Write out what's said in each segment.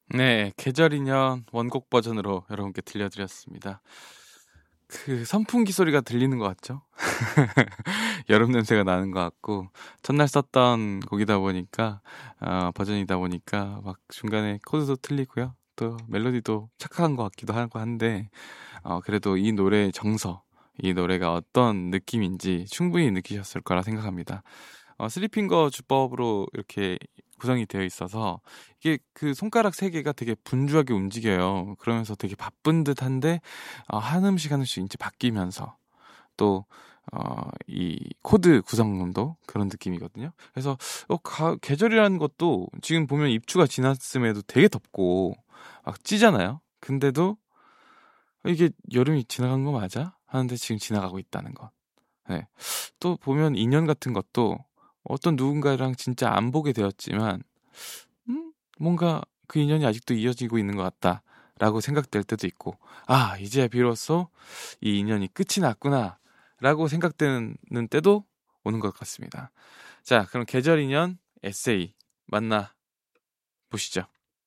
네, 계절 인연 원곡 버전으로 여러분께 들려드렸습니다. 그 선풍기 소리가 들리는 것 같죠? 여름 냄새가 나는 것 같고, 첫날 썼던 곡이다 보니까, 버전이다 보니까, 막 중간에 코드도 틀리고요. 또 멜로디도 착각한 것 같기도 하고 한데, 그래도 이 노래의 정서, 이 노래가 어떤 느낌인지 충분히 느끼셨을 거라 생각합니다. 슬리핑거 주법으로 이렇게 구성이 되어 있어서 이게 그 손가락 세 개가 되게 분주하게 움직여요. 그러면서 되게 바쁜 듯한데 한 음씩 한 음씩 이제 바뀌면서 또 이 코드 구성도 그런 느낌이거든요. 그래서 계절이라는 것도 지금 보면 입추가 지났음에도 되게 덥고 막 찌잖아요. 근데도 이게 여름이 지나간 거 맞아? 하는데 지금 지나가고 있다는 거. 네. 또 보면 인연 같은 것도 어떤 누군가랑 진짜 안 보게 되었지만, 뭔가 그 인연이 아직도 이어지고 있는 것 같다라고 생각될 때도 있고, 이제 비로소 이 인연이 끝이 났구나 라고 생각되는 때도 오는 것 같습니다. 자, 그럼 계절 인연 에세이 만나 보시죠.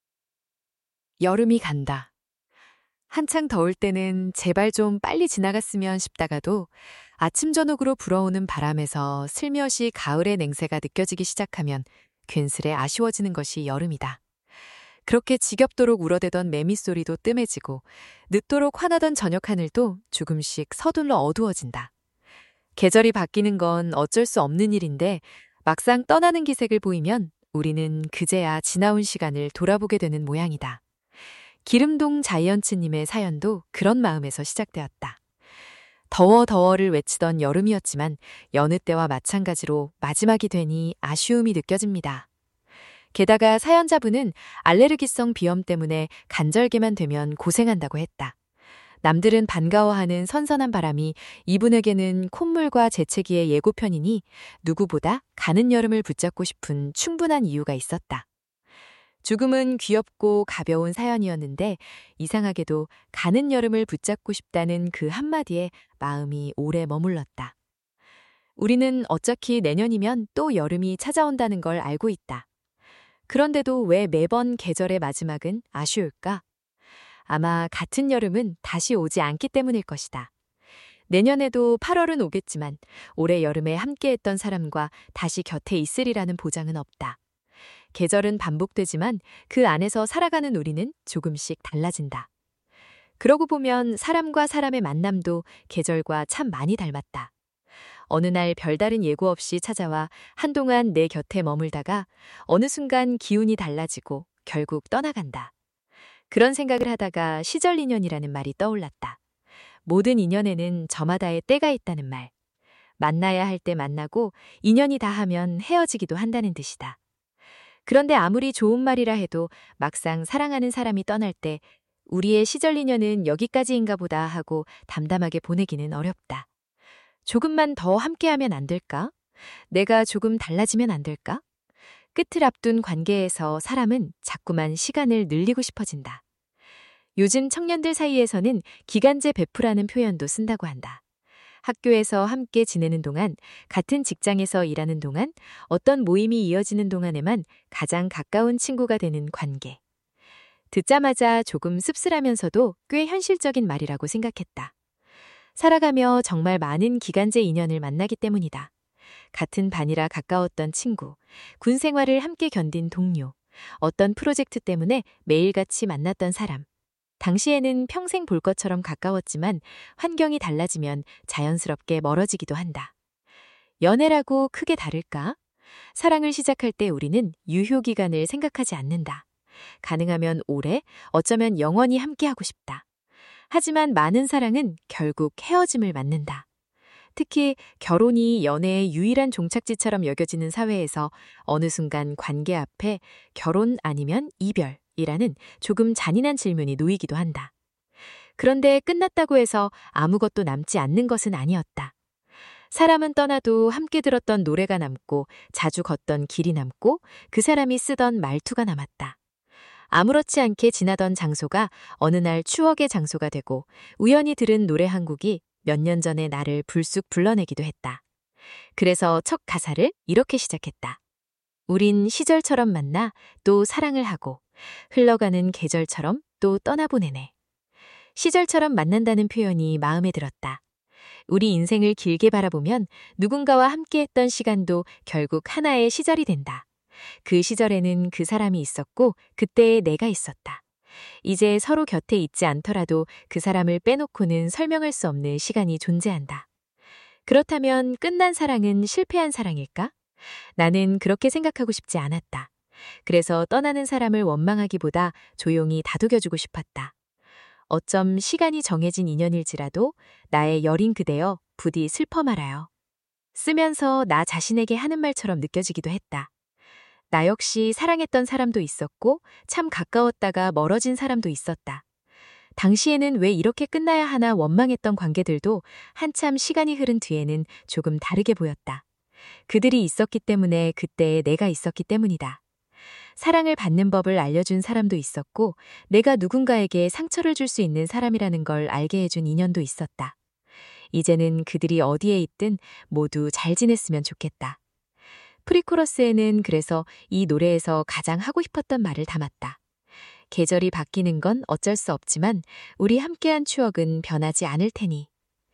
여름이 간다. 한창 더울 때는 제발 좀 빨리 지나갔으면 싶다가도 아침 저녁으로 불어오는 바람에서 슬며시 가을의 냉새가 느껴지기 시작하면 괜스레 아쉬워지는 것이 여름이다. 그렇게 지겹도록 울어대던 매미 소리도 뜸해지고 늦도록 화나던 저녁 하늘도 조금씩 서둘러 어두워진다. 계절이 바뀌는 건 어쩔 수 없는 일인데 막상 떠나는 기색을 보이면 우리는 그제야 지나온 시간을 돌아보게 되는 모양이다. 기름동 자이언츠님의 사연도 그런 마음에서 시작되었다. 더워를 외치던 여름이었지만 여느 때와 마찬가지로 마지막이 되니 아쉬움이 느껴집니다. 게다가 사연자분은 알레르기성 비염 때문에 간절기만 되면 고생한다고 했다. 남들은 반가워하는 선선한 바람이 이분에게는 콧물과 재채기의 예고편이니 누구보다 가는 여름을 붙잡고 싶은 충분한 이유가 있었다. 조금은 귀엽고 가벼운 사연이었는데 이상하게도 가는 여름을 붙잡고 싶다는 그 한마디에 마음이 오래 머물렀다. 우리는 어차피 내년이면 또 여름이 찾아온다는 걸 알고 있다. 그런데도 왜 매번 계절의 마지막은 아쉬울까? 아마 같은 여름은 다시 오지 않기 때문일 것이다. 내년에도 8월은 오겠지만 올해 여름에 함께했던 사람과 다시 곁에 있으리라는 보장은 없다. 계절은 반복되지만 그 안에서 살아가는 우리는 조금씩 달라진다. 그러고 보면 사람과 사람의 만남도 계절과 참 많이 닮았다. 어느 날 별다른 예고 없이 찾아와 한동안 내 곁에 머물다가 어느 순간 기운이 달라지고 결국 떠나간다. 그런 생각을 하다가 시절 인연이라는 말이 떠올랐다. 모든 인연에는 저마다의 때가 있다는 말. 만나야 할 때 만나고 인연이 다하면 헤어지기도 한다는 뜻이다. 그런데 아무리 좋은 말이라 해도 막상 사랑하는 사람이 떠날 때 우리의 시절 인연은 여기까지인가 보다 하고 담담하게 보내기는 어렵다. 조금만 더 함께하면 안 될까? 내가 조금 달라지면 안 될까? 끝을 앞둔 관계에서 사람은 자꾸만 시간을 늘리고 싶어진다. 요즘 청년들 사이에서는 기간제 베프라는 표현도 쓴다고 한다. 학교에서 함께 지내는 동안, 같은 직장에서 일하는 동안, 어떤 모임이 이어지는 동안에만 가장 가까운 친구가 되는 관계. 듣자마자 조금 씁쓸하면서도 꽤 현실적인 말이라고 생각했다. 살아가며 정말 많은 기간제 인연을 만나기 때문이다. 같은 반이라 가까웠던 친구, 군 생활을 함께 견딘 동료, 어떤 프로젝트 때문에 매일같이 만났던 사람. 당시에는 평생 볼 것처럼 가까웠지만 환경이 달라지면 자연스럽게 멀어지기도 한다. 연애라고 크게 다를까? 사랑을 시작할 때 우리는 유효기간을 생각하지 않는다. 가능하면 오래, 어쩌면 영원히 함께하고 싶다. 하지만 많은 사랑은 결국 헤어짐을 맞는다. 특히 결혼이 연애의 유일한 종착지처럼 여겨지는 사회에서 어느 순간 관계 앞에 결혼 아니면 이별이라는 조금 잔인한 질문이 놓이기도 한다. 그런데 끝났다고 해서 아무것도 남지 않는 것은 아니었다. 사람은 떠나도 함께 들었던 노래가 남고 자주 걷던 길이 남고 그 사람이 쓰던 말투가 남았다. 아무렇지 않게 지나던 장소가 어느 날 추억의 장소가 되고 우연히 들은 노래 한 곡이 몇 년 전에 나를 불쑥 불러내기도 했다. 그래서 첫 가사를 이렇게 시작했다. 우린 시절처럼 만나 또 사랑을 하고 흘러가는 계절처럼 또 떠나보내네. 시절처럼 만난다는 표현이 마음에 들었다. 우리 인생을 길게 바라보면 누군가와 함께했던 시간도 결국 하나의 시절이 된다. 그 시절에는 그 사람이 있었고 그때의 내가 있었다. 이제 서로 곁에 있지 않더라도 그 사람을 빼놓고는 설명할 수 없는 시간이 존재한다. 그렇다면 끝난 사랑은 실패한 사랑일까? 나는 그렇게 생각하고 싶지 않았다. 그래서 떠나는 사람을 원망하기보다 조용히 다독여주고 싶었다. 어쩜 시간이 정해진 인연일지라도 나의 여린 그대여 부디 슬퍼 말아요. 쓰면서 나 자신에게 하는 말처럼 느껴지기도 했다. 나 역시 사랑했던 사람도 있었고 참 가까웠다가 멀어진 사람도 있었다. 당시에는 왜 이렇게 끝나야 하나 원망했던 관계들도 한참 시간이 흐른 뒤에는 조금 다르게 보였다. 그들이 있었기 때문에 그때의 내가 있었기 때문이다. 사랑을 받는 법을 알려준 사람도 있었고 내가 누군가에게 상처를 줄 수 있는 사람이라는 걸 알게 해준 인연도 있었다. 이제는 그들이 어디에 있든 모두 잘 지냈으면 좋겠다. 프리코러스에는 그래서 이 노래에서 가장 하고 싶었던 말을 담았다. 계절이 바뀌는 건 어쩔 수 없지만 우리 함께한 추억은 변하지 않을 테니.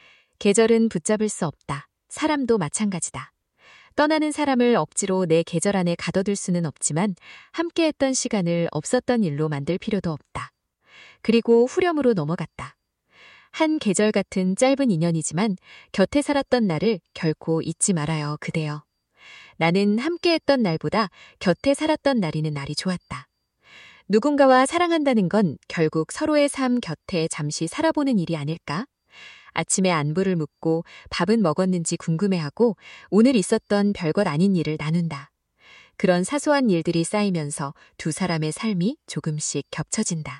계절은 붙잡을 수 없다. 사람도 마찬가지다. 떠나는 사람을 억지로 내 계절 안에 가둬둘 수는 없지만 함께했던 시간을 없었던 일로 만들 필요도 없다. 그리고 후렴으로 넘어갔다. 한 계절 같은 짧은 인연이지만 곁에 살았던 나를 결코 잊지 말아요, 그대여. 나는 함께했던 날보다 곁에 살았던 날이는 날이 좋았다. 누군가와 사랑한다는 건 결국 서로의 삶 곁에 잠시 살아보는 일이 아닐까? 아침에 안부를 묻고 밥은 먹었는지 궁금해하고 오늘 있었던 별것 아닌 일을 나눈다. 그런 사소한 일들이 쌓이면서 두 사람의 삶이 조금씩 겹쳐진다.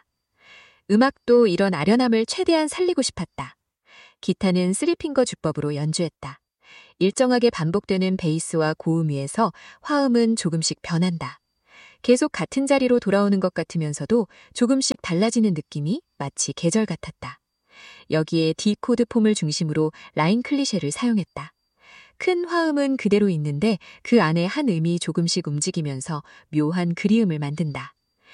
음악도 이런 아련함을 최대한 살리고 싶었다. 기타는 쓰리핑거 주법으로 연주했다. 일정하게 반복되는 베이스와 고음 위에서 화음은 조금씩 변한다. 계속 같은 자리로 돌아오는 것 같으면서도 조금씩 달라지는 느낌이 마치 계절 같았다. 여기에 D 코드 폼을 중심으로 라인 클리셰를 사용했다. 큰 화음은 그대로 있는데 그 안에 한 음이 조금씩 움직이면서 묘한 그리움을 만든다.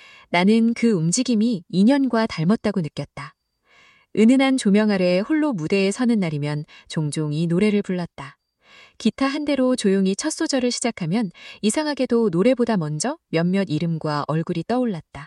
나는 그 움직임이 인연과 닮았다고 느꼈다. 은은한 조명 아래 홀로 무대에 서는 날이면 종종 이 노래를 불렀다. 기타 한 대로 조용히 첫 소절을 시작하면 이상하게도 노래보다 먼저 몇몇 이름과 얼굴이 떠올랐다.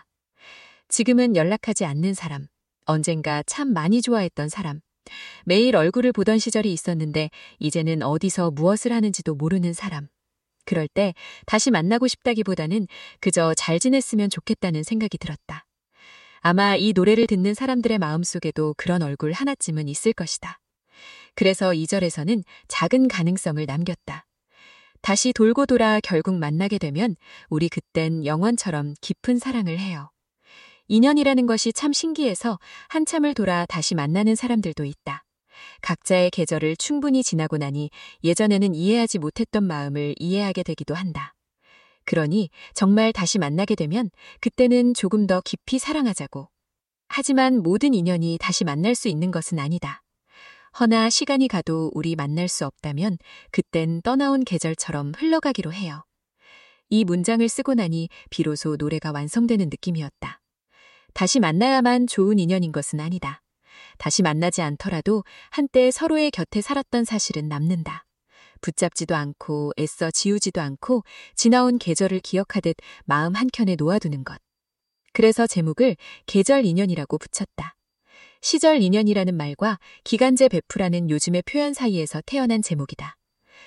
지금은 연락하지 않는 사람, 언젠가 참 많이 좋아했던 사람, 매일 얼굴을 보던 시절이 있었는데 이제는 어디서 무엇을 하는지도 모르는 사람. 그럴 때 다시 만나고 싶다기보다는 그저 잘 지냈으면 좋겠다는 생각이 들었다. 아마 이 노래를 듣는 사람들의 마음속에도 그런 얼굴 하나쯤은 있을 것이다. 그래서 2절에서는 작은 가능성을 남겼다. 다시 돌고 돌아 결국 만나게 되면 우리 그땐 영원처럼 깊은 사랑을 해요. 인연이라는 것이 참 신기해서 한참을 돌아 다시 만나는 사람들도 있다. 각자의 계절을 충분히 지나고 나니 예전에는 이해하지 못했던 마음을 이해하게 되기도 한다. 그러니 정말 다시 만나게 되면 그때는 조금 더 깊이 사랑하자고. 하지만 모든 인연이 다시 만날 수 있는 것은 아니다. 허나 시간이 가도 우리 만날 수 없다면 그땐 떠나온 계절처럼 흘러가기로 해요. 이 문장을 쓰고 나니 비로소 노래가 완성되는 느낌이었다. 다시 만나야만 좋은 인연인 것은 아니다. 다시 만나지 않더라도 한때 서로의 곁에 살았던 사실은 남는다. 붙잡지도 않고 애써 지우지도 않고 지나온 계절을 기억하듯 마음 한켠에 놓아두는 것. 그래서 제목을 계절 인연이라고 붙였다. 시절 인연이라는 말과 기간제 배프라는 요즘의 표현 사이에서 태어난 제목이다.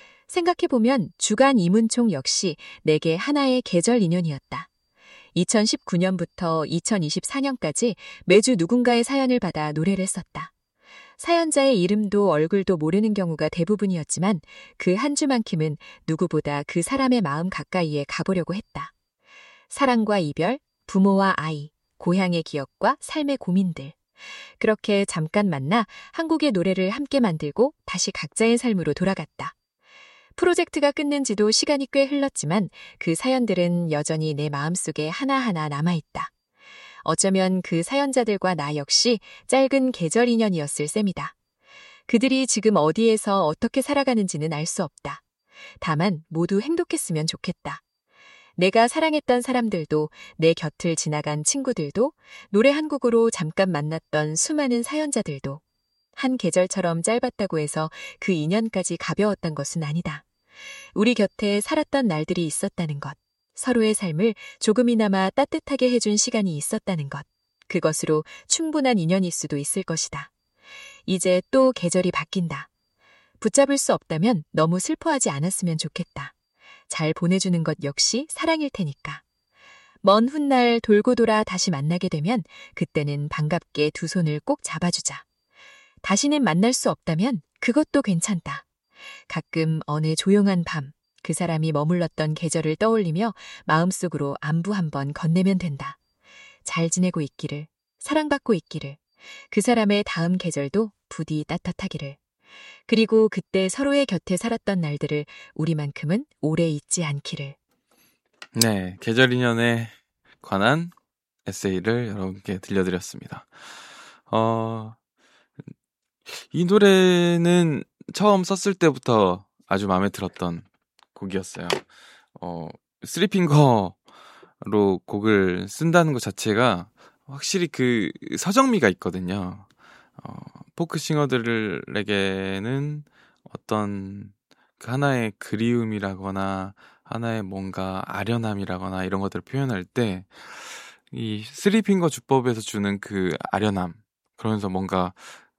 생각해보면 주간 이문총 역시 내게 하나의 계절 인연이었다. 2019년부터 2024년까지 매주 누군가의 사연을 받아 노래를 썼다. 사연자의 이름도 얼굴도 모르는 경우가 대부분이었지만 그 한 주만큼은 누구보다 그 사람의 마음 가까이에 가보려고 했다. 사랑과 이별, 부모와 아이, 고향의 기억과 삶의 고민들. 그렇게 잠깐 만나 한국의 노래를 함께 만들고 다시 각자의 삶으로 돌아갔다. 프로젝트가 끝낸 지도 시간이 꽤 흘렀지만 그 사연들은 여전히 내 마음속에 하나하나 남아있다. 어쩌면 그 사연자들과 나 역시 짧은 계절 인연이었을 셈이다. 그들이 지금 어디에서 어떻게 살아가는지는 알 수 없다. 다만 모두 행복했으면 좋겠다. 내가 사랑했던 사람들도, 내 곁을 지나간 친구들도, 노래 한 곡으로 잠깐 만났던 수많은 사연자들도 한 계절처럼 짧았다고 해서 그 인연까지 가벼웠던 것은 아니다. 우리 곁에 살았던 날들이 있었다는 것, 서로의 삶을 조금이나마 따뜻하게 해준 시간이 있었다는 것, 그것으로 충분한 인연일 수도 있을 것이다. 이제 또 계절이 바뀐다. 붙잡을 수 없다면 너무 슬퍼하지 않았으면 좋겠다. 잘 보내주는 것 역시 사랑일 테니까. 먼 훗날 돌고 돌아 다시 만나게 되면 그때는 반갑게 두 손을 꼭 잡아주자. 다시는 만날 수 없다면 그것도 괜찮다. 가끔 어느 조용한 밤, 그 사람이 머물렀던 계절을 떠올리며 마음속으로 안부 한번 건네면 된다. 잘 지내고 있기를, 사랑받고 있기를, 그 사람의 다음 계절도 부디 따뜻하기를. 그리고 그때 서로의 곁에 살았던 날들을 우리만큼은 오래 잊지 않기를. 네, 계절 인연에 관한 에세이를 여러분께 들려드렸습니다. 이 노래는 처음 썼을 때부터 아주 마음에 들었던 곡이었어요. 쓰리핑거로 곡을 쓴다는 것 자체가 확실히 그 서정미가 있거든요. 포크싱어들에게는 어떤 그 하나의 그리움이라거나 하나의 뭔가 아련함이라거나 이런 것들을 표현할 때 이 쓰리핑거 주법에서 주는 그 아련함, 그러면서 뭔가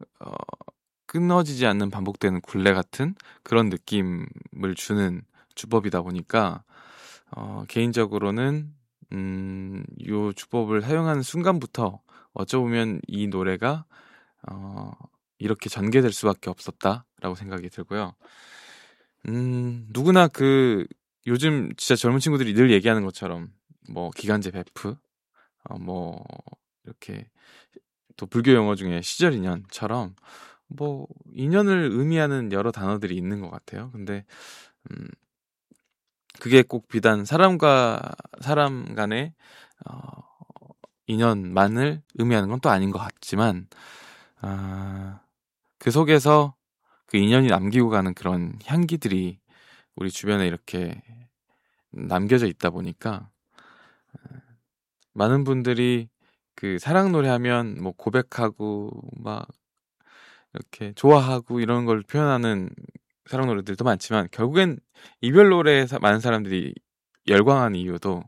끊어지지 않는 반복되는 굴레 같은 그런 느낌을 주는 주법이다 보니까 개인적으로는 요 주법을 사용하는 순간부터 어쩌보면 이 노래가 이렇게 전개될 수밖에 없었다라고 생각이 들고요. 누구나 그 요즘 진짜 젊은 친구들이 늘 얘기하는 것처럼 뭐 기간제 베프, 뭐 이렇게 또 불교 용어 중에 시절 인연처럼 뭐 인연을 의미하는 여러 단어들이 있는 것 같아요. 근데 그게 꼭 비단 사람과 사람 간의 인연만을 의미하는 건 또 아닌 것 같지만 그 속에서 그 인연이 남기고 가는 그런 향기들이 우리 주변에 이렇게 남겨져 있다 보니까 많은 분들이 그 사랑 노래하면 뭐 고백하고 막 이렇게 좋아하고 이런 걸 표현하는 사랑 노래들도 많지만 결국엔 이별 노래에 많은 사람들이 열광한 이유도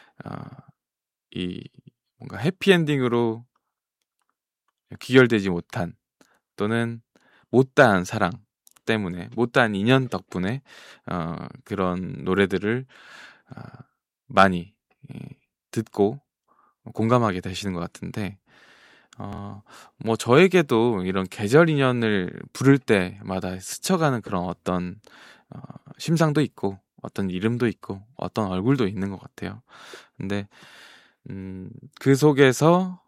이 뭔가 해피엔딩으로 귀결되지 못한 또는 못다한 사랑 때문에, 못다한 인연 덕분에 그런 노래들을 많이 듣고 공감하게 되시는 것 같은데 뭐 저에게도 이런 계절 인연을 부를 때마다 스쳐가는 그런 어떤 심상도 있고 어떤 이름도 있고 어떤 얼굴도 있는 것 같아요. 근데 그 속에서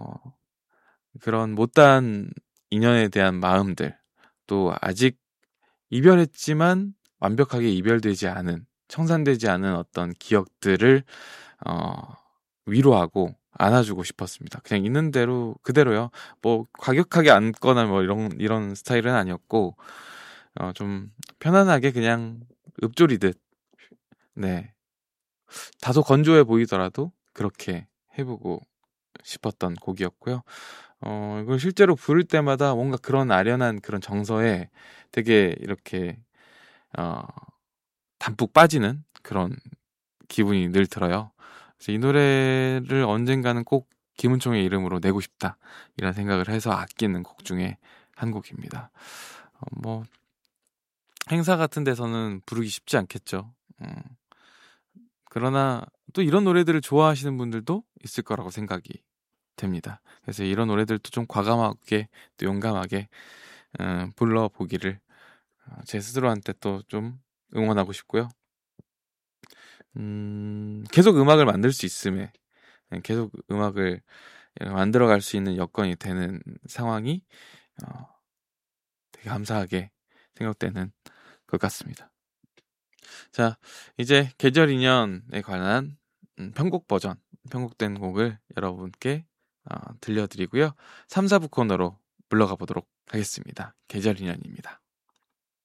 그런 못다한 인연에 대한 마음들, 또 아직 이별했지만 완벽하게 이별되지 않은, 청산되지 않은 어떤 기억들을 위로하고 안아주고 싶었습니다. 그냥 있는 대로 그대로요. 뭐 과격하게 안거나 뭐 이런 스타일은 아니었고 좀 편안하게 그냥 읊조리듯, 네, 다소 건조해 보이더라도 그렇게 해보고 싶었던 곡이었고요. 이걸 실제로 부를 때마다 뭔가 그런 아련한 그런 정서에 되게 이렇게 담뿍 빠지는 그런 기분이 늘 들어요. 그래서 이 노래를 언젠가는 꼭 김은총의 이름으로 내고 싶다 이런 생각을 해서 아끼는 곡 중에 한 곡입니다. 뭐 행사 같은 데서는 부르기 쉽지 않겠죠. 그러나 또 이런 노래들을 좋아하시는 분들도 있을 거라고 생각이 됩니다. 그래서 이런 노래들도 좀 과감하게 또 용감하게 불러보기를 제 스스로한테 또 좀 응원하고 싶고요. 계속 음악을 만들 수 있음에, 계속 음악을 만들어갈 수 있는 여건이 되는 상황이 되게 감사하게 생각되는 것 같습니다. 자, 이제 계절 인연에 관한 편곡 버전, 편곡된 곡을 여러분께 들려드리고요. 3, 4부 코너로 물러가 보도록 하겠습니다. 계절 인연입니다.